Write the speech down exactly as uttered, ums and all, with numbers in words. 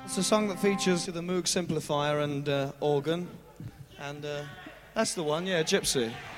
It's a song that features the Moog simplifier and uh, organ, and uh, that's the one, yeah, Gypsy.